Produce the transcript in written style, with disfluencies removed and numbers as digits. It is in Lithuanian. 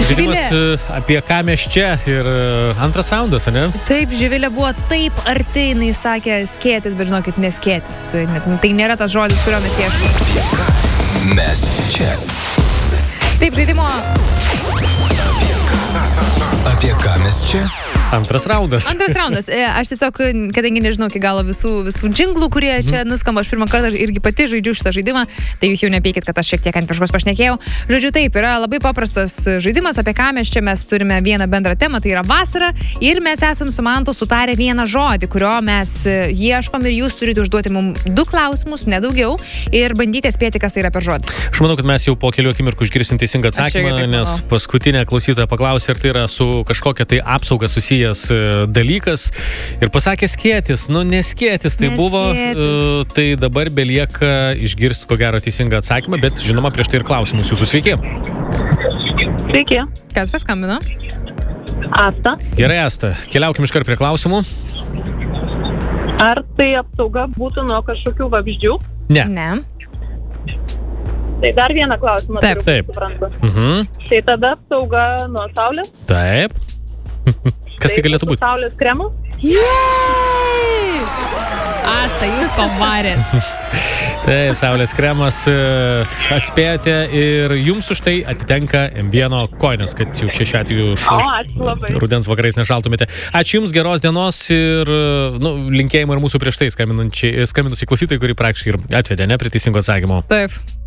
Žaidimas apie ką mes čia ir antras raundas, ne? Taip, Živilė buvo taip arti, jinai sakė skėtis, bet žinokit, neskėtis. Tai nėra tas žodis, kurio mes ieškome. Mes čia. Taip, žaidimo. Apie ką mes čia? Antras raundas. Antras raundas. Aš tiesiog, kadangi nežinau iki galo visų džinglų, kurie čia nuskamba, aš pirmą kartą irgi pati žaidžiu šitą žaidimą, tai jūs jau nepykit, kad aš šiek tiek ant viršaus pašnekėjau. Žodžiu, taip, yra labai paprastas žaidimas, apie ką mes čia mes turime vieną bendrą temą, tai yra vasara, ir mes esam su Mantu sutarę vieną žodį, kurio mes ieškom, ir jūs turite užduoti mums 2 klausimus, nedaugiau, ir bandyti spėti, kas tai yra per žodis. Aš manau, kad mes jau po kelių akimirkų išgirsim teisingą atsakymą, nes paskutinė klausytoja paklausė, ar tai yra su kažkokia tai apsauga susijęs dalykas, ir pasakė skėtis. Nu, neskėtis tai buvo, tai dabar belieka išgirsti ko gero teisingą atsakymą, bet žinoma prieš tai ir klausimus jūsų. Sveiki. Sveiki. Kas paskambino? Asta. Gerai, Asta, keliaukim iškart prie klausimų. Ar tai apsauga būtų nuo kažkokių vabzdžių? Ne. Ne. Tai dar vieną klausimą. Taip. Tai tada apsauga nuo saulės? Taip. Kas tai galėtų būti? Saulės kremo? Asta, jūs pavarėt. Taip, saulės kremas, atspėjote, ir jums už tai atitenka M1 kojinės, kad jau šiuo atveju rudens vakarais nešaltumėte. Ačiū Jums, geros dienos, ir linkėjimai ir mūsų prieš tai skambinusiai klausytojai, kuri praktiškai ir atvedė prie teisingo atsakymo. Taip.